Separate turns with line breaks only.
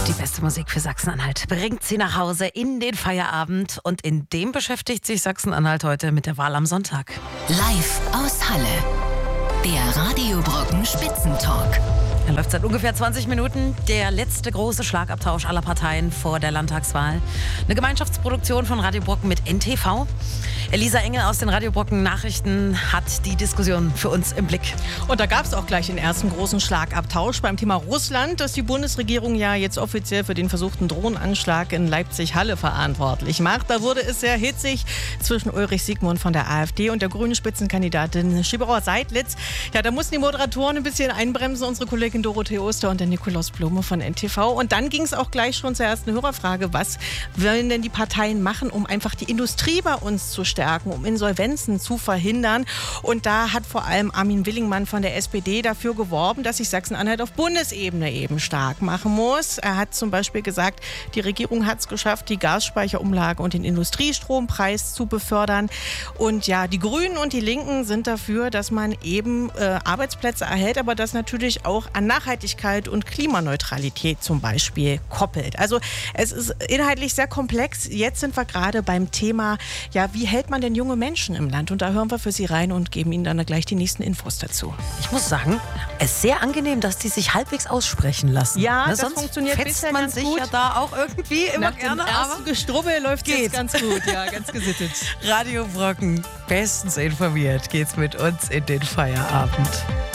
Die beste Musik für Sachsen-Anhalt bringt sie nach Hause in den Feierabend. Und in dem beschäftigt sich Sachsen-Anhalt heute mit der Wahl am Sonntag.
Live aus Halle. Der Radio Brocken Spitzentalk.
Er läuft seit ungefähr 20 Minuten. Der letzte große Schlagabtausch aller Parteien vor der Landtagswahl. Eine Gemeinschaftsproduktion von Radio Brocken mit NTV. Elisa Engel aus den Radio Brocken Nachrichten hat die Diskussion für uns im Blick.
Und da gab es auch gleich den ersten großen Schlagabtausch beim Thema Russland, das die Bundesregierung ja jetzt offiziell für den versuchten Drohnenanschlag in Leipzig-Halle verantwortlich macht. Da wurde es sehr hitzig zwischen Ulrich Siegmund von der AfD und der grünen Spitzenkandidatin Schibauer Seidlitz. Ja, da mussten die Moderatoren ein bisschen einbremsen, unsere Kollegin Dorothee Oster und der Nikolaus Blume von NTV. Und dann ging es auch gleich schon zur ersten Hörerfrage. Was wollen denn die Parteien machen, um einfach die Industrie bei uns zu stärken, um Insolvenzen zu verhindern? Und da hat vor allem Armin Willingmann von der SPD dafür geworben, dass sich Sachsen-Anhalt auf Bundesebene eben stark machen muss. Er hat zum Beispiel gesagt, die Regierung hat es geschafft, die Gasspeicherumlage und den Industriestrompreis zu befördern. Und ja, die Grünen und die Linken sind dafür, dass man eben Arbeitsplätze erhält, aber das natürlich auch an Nachhaltigkeit und Klimaneutralität zum Beispiel koppelt. Also es ist inhaltlich sehr komplex. Jetzt sind wir gerade beim Thema, ja, wie hält man denn junge Menschen im Land? Und da hören wir für Sie rein und geben Ihnen dann gleich die nächsten Infos dazu.
Ich muss sagen, es ist sehr angenehm, dass die sich halbwegs aussprechen lassen.
Ja, das
sonst
funktioniert
fetzt
bisher
man
ganz
sich
gut.
ja da auch irgendwie immer
Nach
gerne.
dem ersten Gestrubbel läuft es
geht.
jetzt ganz gut. Ja, ganz gesittet.
Radio Brocken, bestens informiert geht's mit uns in den Feierabend.